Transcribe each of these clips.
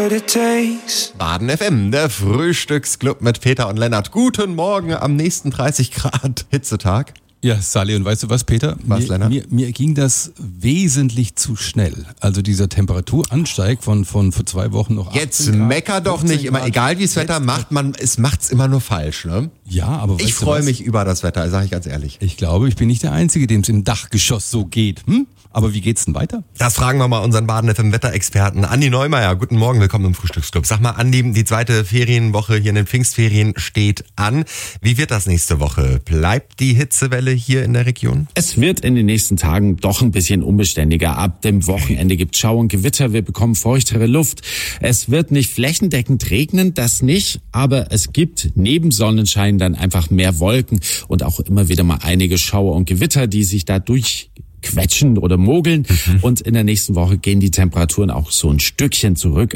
Baden FM, der Frühstücksclub mit Peter und Lennart. Guten Morgen am nächsten 30 Grad Hitzetag. Ja, Sally, und weißt du was, Peter? Mir ging das wesentlich zu schnell. Also dieser Temperaturansteig von vor 2 Wochen noch 18 Jetzt Grad, mecker doch nicht immer, egal wie das Wetter macht, es macht's immer nur falsch, ne? Ja, aber ich freue mich über das Wetter, sage ich ganz ehrlich. Ich glaube, ich bin nicht der Einzige, dem es im Dachgeschoss so geht. Aber wie geht's denn weiter? Das fragen wir mal unseren Baden FM Wetterexperten Andi Neumeier. Guten Morgen, willkommen im Frühstücksclub. Sag mal, Andi, die zweite Ferienwoche hier in den Pfingstferien steht an. Wie wird das nächste Woche? Bleibt die Hitzewelle hier in der Region? Es wird in den nächsten Tagen doch ein bisschen unbeständiger. Ab dem Wochenende gibt Schauer und Gewitter. Wir bekommen feuchtere Luft. Es wird nicht flächendeckend regnen, das nicht. Aber es gibt neben Sonnenschein dann einfach mehr Wolken und auch immer wieder mal einige Schauer und Gewitter, die sich da durchquetschen oder mogeln. Und in der nächsten Woche gehen die Temperaturen auch so ein Stückchen zurück.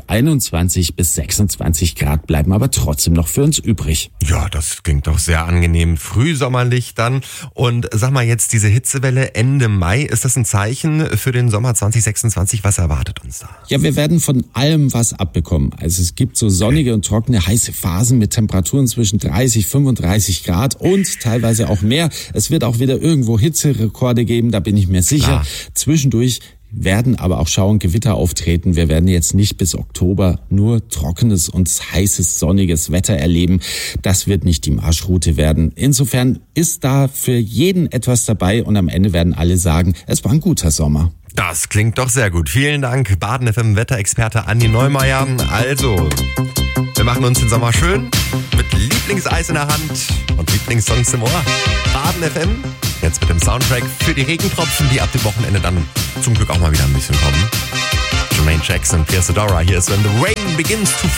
21 bis 26 Grad bleiben aber trotzdem noch für uns übrig. Ja, das klingt doch sehr angenehm. Frühsommerlich dann. Und sag mal jetzt, diese Hitzewelle Ende Mai, ist das ein Zeichen für den Sommer 2026? Was erwartet uns da? Ja, wir werden von allem was abbekommen. Also es gibt so sonnige und trockene, heiße Phasen mit Temperaturen zwischen 30, 35 Grad und teilweise auch mehr. Es wird auch wieder irgendwo Hitzerekorde geben, da bin ich mir sicher. Klar. Zwischendurch werden aber auch Schauer und Gewitter auftreten. Wir werden jetzt nicht bis Oktober nur trockenes und heißes, sonniges Wetter erleben. Das wird nicht die Marschroute werden. Insofern ist da für jeden etwas dabei und am Ende werden alle sagen, es war ein guter Sommer. Das klingt doch sehr gut. Vielen Dank, Baden FM Wetterexperte Andi Neumeier. Also, wir machen uns den Sommer schön mit Lieblingseis in der Hand und Lieblingssongs im Ohr. Baden FM, jetzt mit dem Soundtrack für die Regentropfen, die ab dem Wochenende dann zum Glück auch mal wieder ein bisschen kommen. Jermaine Jackson, Pierce Adora, hier ist When the Rain Begins to